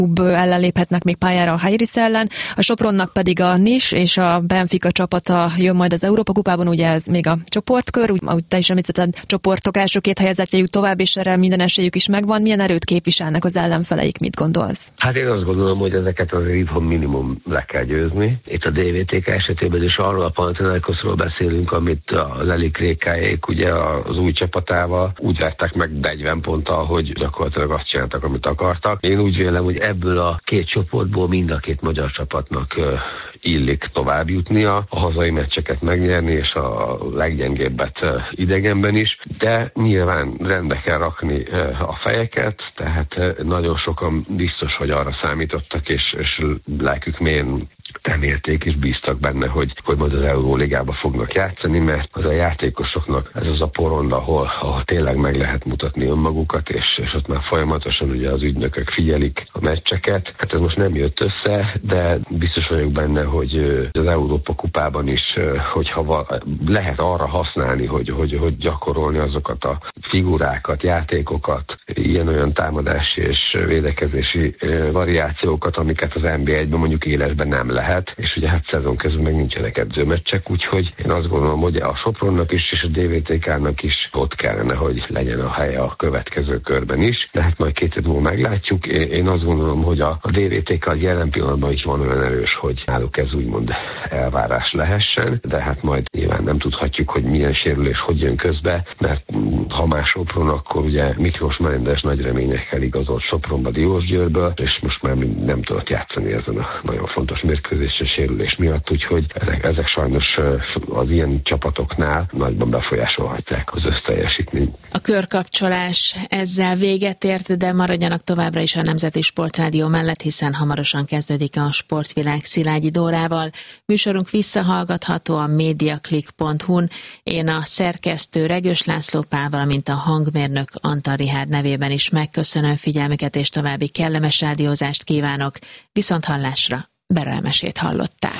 ellen léphetnek még pályára a Heiris ellen. A Sopronnak pedig a Nis és a Benfica csapata jön majd az Európa kupában, ugye ez még a csoportkör, ahogy te is említetted, csoportok első két helyezettje jut tovább, és erre minden esélyük is megvan. Milyen erőt képviselnek az ellenfeleik, mit gondolsz? Hát én azt gondolom, hogy ezeket azért itthon minimum le kell győzni. Itt a DVTK esetében is arról a Panathinaikosról beszélünk, amit az Elik Rékáék ugye az új csapatával úgy vertek meg 40 ponttal, hogy gyakorlatilag azt csináltak, amit akartak. Én úgy vélem, hogy ebből a két csoportból mind a két magyar csapatnak illik tovább jutnia, a hazai meccseket megnyerni, és a leggyengébbet idegenben is, de nyilván rendbe kell rakni a fejeket, tehát nagyon sokan biztos, hogy arra számítottak, és lelkük mélyen remélték és bíztak benne, hogy majd az Euróligába fognak játszani, mert az a játékosoknak ez az a porond, ahol tényleg meg lehet mutatni önmagukat, és ott már folyamatosan ugye az ügynökök figyelik a meccseket. Hát ez most nem jött össze, de biztos vagyok benne, hogy az Európa kupában is, hogyha lehet arra használni, hogy gyakorolni azokat a figurákat, játékokat, ilyen-olyan támadási és védekezési variációkat, amiket az NB1-ben mondjuk élesben nem lehet, és ugye hát szezon közben meg nincsenek edzőmeccsek, úgyhogy én azt gondolom, hogy a Sopronnak is és a DVTK-nak is ott kellene, hogy legyen a helye a következő körben is, de hát majd 2 év múlva meglátjuk. Én azt gondolom, hogy a DVTK az jelen pillanatban is van olyan erős, hogy náluk ez úgymond elvárás lehessen, de hát majd nyilván nem tudhatjuk, hogy milyen sérülés hogy jön közbe, mert ha már Sopron, akkor ugye Miklós Mendes nagy reményekkel igazolt Sopronba Diósgyőrből, és most már nem tudott játszani ezen a nagyon fontos mérkőzésen sérülés miatt, úgyhogy ezek sajnos az ilyen csapatoknál nagyban befolyásolhatják az összteljesítményt. A körkapcsolás ezzel véget ért, de maradjanak továbbra is a Nemzeti Sportrádió mellett, hiszen hamarosan kezdődik a Sportvilág Szilágyi Dórával. Műsorunk visszahallgatható a mediaclick.hu-n. Én a szerkesztő Regős László Pál, valamint a hangmérnök Antal Richárd nevében is megköszönöm figyelmüket, és további kellemes rádiózást kívánok. Viszonthallásra. Bera Emesét hallották.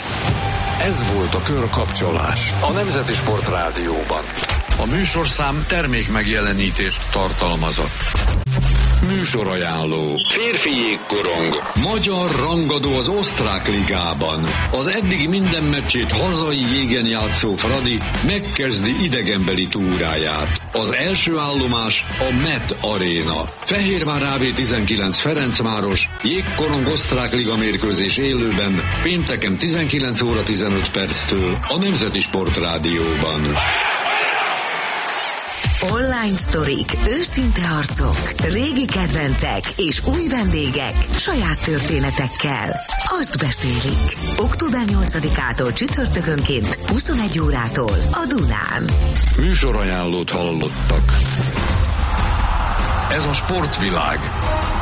Ez volt a Körkapcsolás a Nemzeti Sportrádióban. A műsorszám termék megjelenítést tartalmazott. Műsorajánló. Férfi jégkorong. Magyar rangadó az osztrák ligában. Az eddigi minden meccsét hazai jégen játszó Fradi megkezdi idegenbeli túráját. Az első állomás a Met Arena. Fehérvár AB 19 Ferencváros jégkorong osztrák liga mérkőzés élőben pénteken 19 óra 15 perctől a Nemzeti Sportrádióban. Online sztorik, őszinte arcok, régi kedvencek és új vendégek saját történetekkel. Azt beszélik. Október 8-ától csütörtökönként 21 órától a Dunán. Műsorajánlót hallottak. Ez a Sportvilág.